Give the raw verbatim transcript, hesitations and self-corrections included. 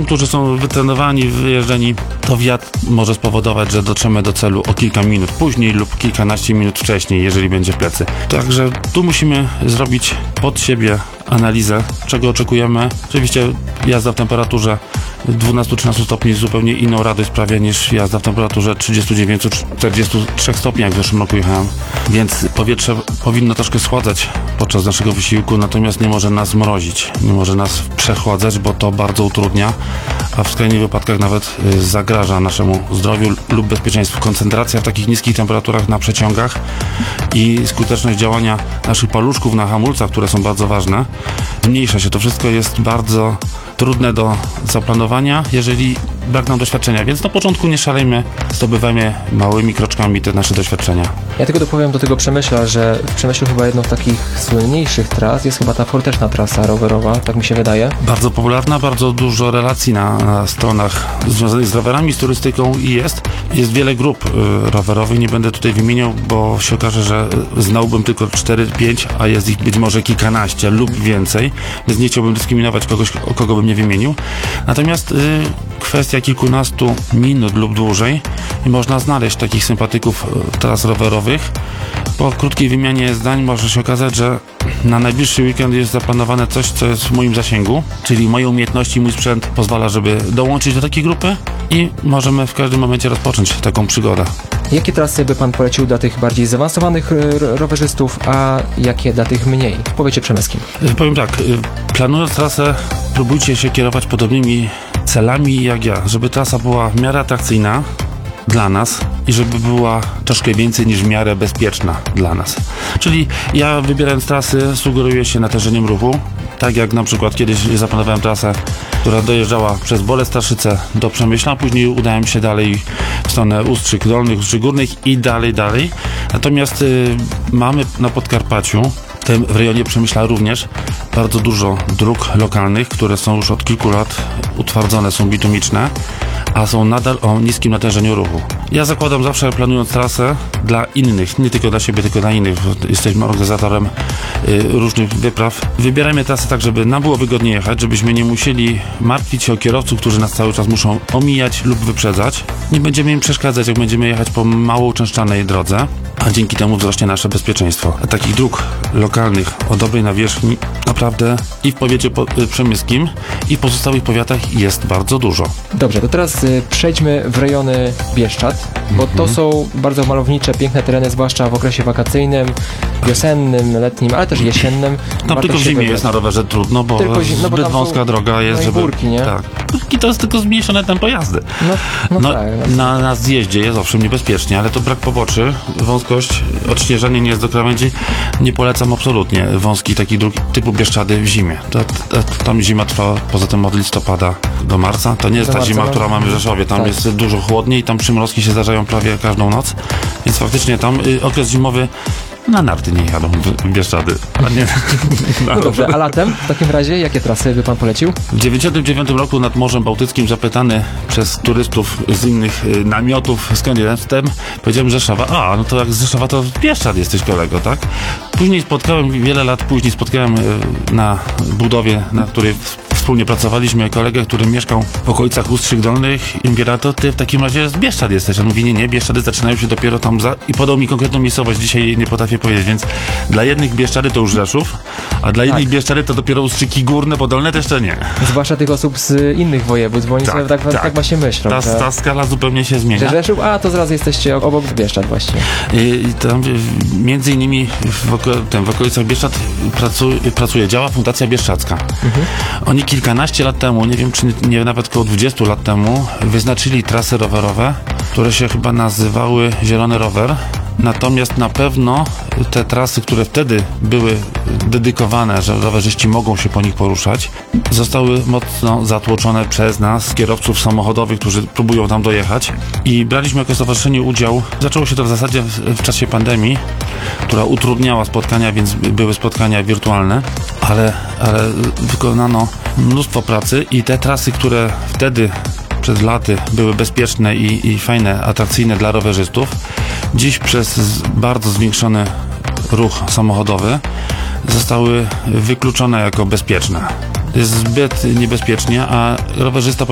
tym, którzy są wytrenowani, wyjeżdżeni, to wiatr może spowodować, że dotrzemy do celu o kilka minut później lub kilkanaście minut wcześniej, jeżeli będzie w plecy. Także tu musimy zrobić pod siebie analizę, czego oczekujemy. Oczywiście jazda w temperaturze dwunastu trzynastu stopni zupełnie inną radość sprawia niż jazda w temperaturze trzydziestu dziewięciu czterdziestu trzech stopni, jak w zeszłym roku jechałem. Więc powietrze powinno troszkę schładzać podczas naszego wysiłku, natomiast nie może nas mrozić, nie może nas przechładzać, bo to bardzo utrudnia, a w skrajnych wypadkach nawet zagraża naszemu zdrowiu lub bezpieczeństwu. Koncentracja w takich niskich temperaturach na przeciągach i skuteczność działania naszych paluszków na hamulcach, które są bardzo ważne, zmniejsza się. To wszystko jest bardzo trudne do zaplanowania, jeżeli brak nam doświadczenia, więc na początku nie szalejmy, zdobywajmy małymi kroczkami te nasze doświadczenia. Ja tylko dopowiem do tego Przemyśla, że w Przemyślu chyba jedną z takich słynniejszych tras jest chyba ta forteczna trasa rowerowa, tak mi się wydaje. Bardzo popularna, bardzo dużo relacji na, na stronach związanych z rowerami, z turystyką i jest. Jest wiele grup y, rowerowych, nie będę tutaj wymieniał, bo się okaże, że znałbym tylko cztery pięć, a jest ich być może kilkanaście lub więcej, więc nie chciałbym dyskryminować kogoś, o kogo bym nie wymienił. Natomiast y, kwestia kilkunastu minut lub dłużej i można znaleźć takich sympatyków tras rowerowych. Po krótkiej wymianie zdań może się okazać, że na najbliższy weekend jest zaplanowane coś, co jest w moim zasięgu, czyli moje umiejętności, mój sprzęt pozwala, żeby dołączyć do takiej grupy i możemy w każdym momencie rozpocząć taką przygodę. Jakie trasy by Pan polecił dla tych bardziej zaawansowanych rowerzystów, a jakie dla tych mniej? W powiecie przemyskim. Powiem tak, planując trasę, próbujcie się kierować podobnymi celami jak ja, żeby trasa była w miarę atrakcyjna dla nas i żeby była troszkę więcej niż w miarę bezpieczna dla nas. Czyli ja, wybierając trasy, sugeruję się natężeniem ruchu, tak jak na przykład kiedyś zaplanowałem trasę, która dojeżdżała przez Bolesławszyce do Przemyśla, później udałem się dalej w stronę Ustrzyk Dolnych, Ustrzyk Górnych i dalej, dalej. Natomiast y, mamy na Podkarpaciu, tym w rejonie Przemyśla również, bardzo dużo dróg lokalnych, które są już od kilku lat utwardzone, są bitumiczne, a są nadal o niskim natężeniu ruchu. Ja zakładam zawsze, planując trasę dla innych, nie tylko dla siebie, tylko dla innych. Jesteśmy organizatorem y, różnych wypraw. Wybierajmy trasę tak, żeby nam było wygodnie jechać, żebyśmy nie musieli martwić się o kierowców, którzy nas cały czas muszą omijać lub wyprzedzać. Nie będziemy im przeszkadzać, jak będziemy jechać po mało uczęszczanej drodze, a dzięki temu wzrośnie nasze bezpieczeństwo. A takich dróg lokalnych o dobrej nawierzchni naprawdę i w powiecie po, y, przemyskim, i w pozostałych powiatach jest bardzo dużo. Dobrze, to teraz y, przejdźmy w rejony Bieszczad, bo mm-hmm. to są bardzo malownicze, piękne tereny, zwłaszcza w okresie wakacyjnym, wiosennym, letnim, ale też jesiennym. Tam tylko w zimie wybrać. Jest na rowerze trudno, bo tylko zim, no bo zbyt wąska droga jest, żeby... górki, nie? Tak. I to jest tylko zmniejszone tempo jazdy. No, no, no, tak, no. Na, na zjeździe jest owszem niebezpiecznie, ale to brak poboczy, wąskość, odśnieżanie nie jest do krawędzi. Nie polecam absolutnie wąskich takich dróg typu Bieszczady w zimie. To, to, to, tam zima trwa poza tym od listopada do marca. To nie jest do ta marca, zima, no. która mamy w Rzeszowie. Tam tak. jest dużo chłodniej, tam przymrozki się zdarzają prawie każdą noc, więc faktycznie tam y, okres zimowy na narty nie jadą w Bieszczady. A nie, no dobrze, a latem w takim razie jakie trasy by Pan polecił? W dziewięćdziesiątym dziewiątym roku nad Morzem Bałtyckim, zapytany przez turystów z innych y, namiotów, skąd jestem, powiedziałem Rzeszowa. A, no to jak z Rzeszowa, to w Bieszczad jesteś, kolego, tak? Później spotkałem, wiele lat później spotkałem y, na budowie, na której wspólnie pracowaliśmy, kolegę, który mieszkał w okolicach Ustrzyk Dolnych i mówi, to ty w takim razie z Bieszczad jesteś. On mówi, nie, nie, Bieszczady zaczynają się dopiero tam za... i podał mi konkretną miejscowość, dzisiaj jej nie potrafię powiedzieć, więc dla jednych Bieszczady to już Rzeszów, a dla innych tak. Bieszczady to dopiero Ustrzyki Górne, bo Dolne to jeszcze nie. Zwłaszcza tych osób z innych województw, bo oni tak, sobie tak, tak. tak właśnie myślą. Ta, że... ta skala zupełnie się zmienia. Że Rzeszów, a to zaraz jesteście obok Bieszczad właściwie. I, i tam między innymi w, oko, tam, w okolicach Bieszczad pracu, pracuje, działa Fundacja Bieszczadzka. Mhm. Oni kilkanaście lat temu, nie wiem czy nie, nie nawet około dwudziestu lat temu, wyznaczyli trasy rowerowe, które się chyba nazywały Zielony Rower. Natomiast na pewno te trasy, które wtedy były dedykowane, że rowerzyści mogą się po nich poruszać, zostały mocno zatłoczone przez nas, kierowców samochodowych, którzy próbują tam dojechać. I braliśmy jako stowarzyszenie udział. Zaczęło się to w zasadzie w, w czasie pandemii, która utrudniała spotkania, więc były spotkania wirtualne, ale, ale wykonano mnóstwo pracy i te trasy, które wtedy przez laty były bezpieczne i, i fajne, atrakcyjne dla rowerzystów, dziś przez bardzo zwiększony ruch samochodowy zostały wykluczone jako bezpieczne. Jest zbyt niebezpiecznie, a rowerzysta